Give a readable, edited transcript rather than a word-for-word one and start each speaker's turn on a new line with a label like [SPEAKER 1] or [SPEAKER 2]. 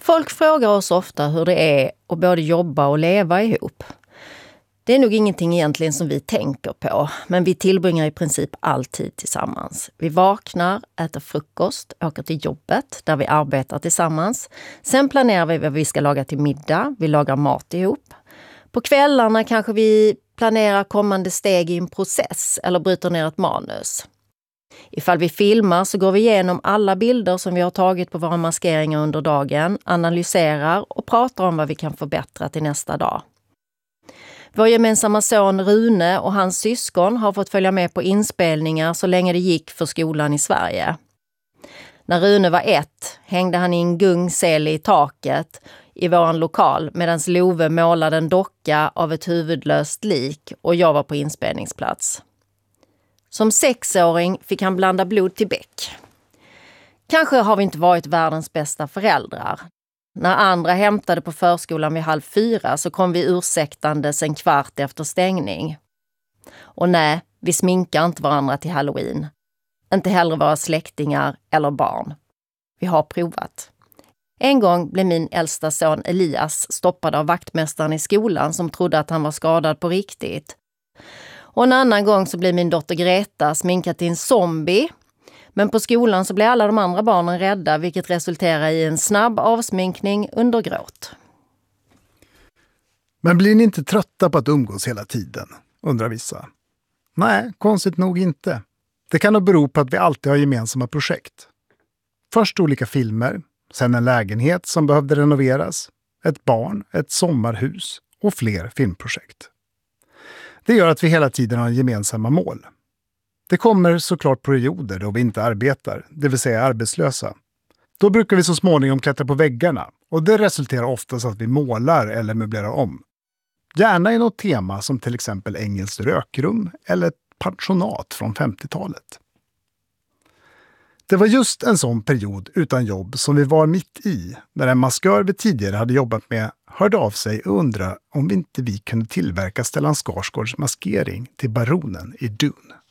[SPEAKER 1] Folk frågar oss ofta hur det är att både jobba och leva ihop. Det är nog ingenting egentligen som vi tänker på, men vi tillbringar i princip alltid tillsammans. Vi vaknar, äter frukost, åker till jobbet där vi arbetar tillsammans. Sen planerar vi vad vi ska laga till middag, vi lagar mat ihop. På kvällarna kanske vi planerar kommande steg i en process eller bryter ner ett manus. Ifall vi filmar så går vi igenom alla bilder som vi har tagit på våra maskeringar under dagen, analyserar och pratar om vad vi kan förbättra till nästa dag. Vår gemensamma son Rune och hans syskon har fått följa med på inspelningar så länge det gick för skolan i Sverige. När Rune var 1 hängde han i en gungsele i taket i våran lokal medan Love målade en docka av ett huvudlöst lik och jag var på inspelningsplats. Som 6-åring fick han blanda blod till bäck. Kanske har vi inte varit världens bästa föräldrar. När andra hämtade på förskolan vid 3:30 så kom vi ursäktandes en kvart efter stängning. Och nej, vi sminkar inte varandra till Halloween. Inte heller våra släktingar eller barn. Vi har provat. En gång blev min äldsta son Elias stoppad av vaktmästaren i skolan som trodde att han var skadad på riktigt. Och en annan gång så blev min dotter Greta sminkad till en zombie. Men på skolan så blev alla de andra barnen rädda, vilket resulterar i en snabb avsminkning under gråt.
[SPEAKER 2] Men blir ni inte trötta på att umgås hela tiden? Undrar vissa. Nej, konstigt nog inte. Det kan nog bero på att vi alltid har gemensamma projekt. Först olika filmer, sen en lägenhet som behövde renoveras, ett barn, ett sommarhus och fler filmprojekt. Det gör att vi hela tiden har gemensamma mål. Det kommer såklart perioder då vi inte arbetar, det vill säga arbetslösa. Då brukar vi så småningom klättra på väggarna och det resulterar oftast att vi målar eller möblerar om. Gärna i något tema som till exempel engelskt rökrum eller ett pensionat från 50-talet. Det var just en sån period utan jobb som vi var mitt i när en maskör vi tidigare hade jobbat med hörde av sig och undrade om inte vi kunde tillverka Stellan Skarsgårds maskering till Baronen i Dune.